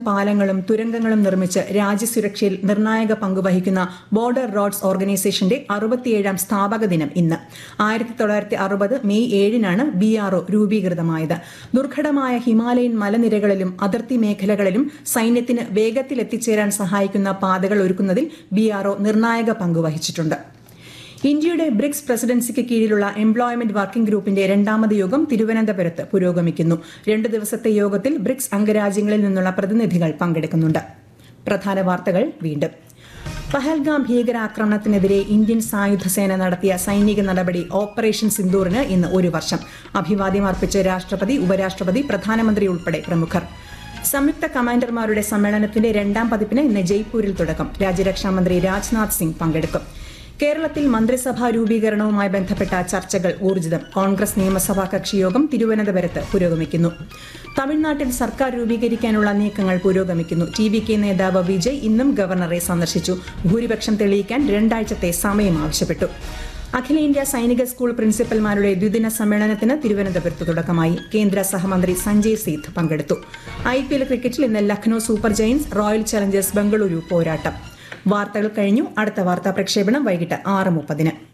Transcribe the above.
പാലങ്ങളും തുരങ്കങ്ങളും നിർമ്മിച്ച് രാജ്യസുരക്ഷയിൽ നിർണായക പങ്കുവഹിക്കുന്ന border roads ഓർഗനൈസേഷന്റെ 67ാം സ്ഥാപക ദിനം ഇന്ന്. 1960 മെയ് 7-നാണ് BRO രൂപീകൃതമായത്. ദുർഘടമായ ഹിമാലയൻ മലനിരകളിലും അതിർത്തി മേഖലകളിലും സൈന്യത്തിന് വേഗത്തിൽ എത്തിച്ചേരാൻ സഹായിക്കുന്ന പാതകൾ ഒരുക്കുന്നതിൽ BRO നിർണായക പങ്കുവഹിച്ചിട്ടുണ്ട്. ഇന്ത്യയുടെ ബ്രിക്സ് പ്രസിഡൻസിക്ക് കീഴിലുള്ള എംപ്ലോയ്മെന്റ് വർക്കിംഗ് ഗ്രൂപ്പിന്റെ രണ്ടാമത് യോഗം തിരുവനന്തപുരത്ത് പുരോഗമിക്കുന്നു. 2 ദിവസത്തെ യോഗത്തിൽ ബ്രിക്സ് അംഗരാജ്യങ്ങളിൽ നിന്നുള്ള പ്രതിനിധികൾ പങ്കെടുക്കുന്നുണ്ട്. പ്രധാന വാർത്തകൾ വീണ്ടും. പഹൽഗാം ഭീകരാക്രമണത്തിനെതിരെ ഇന്ത്യൻ സായുധ സേന നടത്തിയ സൈനിക നടപടി ഓപ്പറേഷൻ സിന്ദൂറിന് ഇന്ന് 1 വർഷം. അഭിവാദ്യം അർപ്പിച്ച് രാഷ്ട്രപതി, ഉപരാഷ്ട്രപതി, പ്രധാനമന്ത്രി ഉൾപ്പെടെ പ്രമുഖർ. സംയുക്ത കമാൻഡർമാരുടെ സമ്മേളനത്തിന്റെ 2ാം പതിപ്പിന് ഇന്ന് ജയ്പൂരിൽ തുടക്കം. രാജ്യരക്ഷാമന്ത്രി രാജ്നാഥ് സിംഗ് പങ്കെടുക്കും. കേരളത്തിൽ മന്ത്രിസഭാ രൂപീകരണവുമായി ബന്ധപ്പെട്ട ചർച്ചകൾ ഊർജിതം. കോൺഗ്രസ് നിയമസഭാ കക്ഷിയോഗം തിരുവനന്തപുരത്ത് പുരോഗമിക്കുന്നു. തമിഴ്നാട്ടിൽ സർക്കാർ രൂപീകരിക്കാനുള്ള നീക്കങ്ങൾ പുരോഗമിക്കുന്നു. TVK നേതാവ് വിജയ് ഇന്നും ഗവർണറെ സന്ദർശിച്ചു. ഭൂരിപക്ഷം തെളിയിക്കാൻ 2 ആഴ്ചത്തെ സമയം ആവശ്യപ്പെട്ടു. അഖിലേന്ത്യാ സൈനിക സ്കൂൾ പ്രിൻസിപ്പൽമാരുടെ ദ്വിദിന സമ്മേളനത്തിന് തിരുവനന്തപുരത്ത് തുടക്കമായി. കേന്ദ്ര സഹമന്ത്രി സഞ്ജയ് സീത്ത് പങ്കെടുത്തു. IPL ക്രിക്കറ്റിൽ ഇന്ന് Lucknow super Giants royal Challengers Bengaluru പോരാട്ടം. വാർത്തകൾ കഴിഞ്ഞു. അടുത്ത വാർത്താ പ്രക്ഷേപണം വൈകിട്ട് 6:30.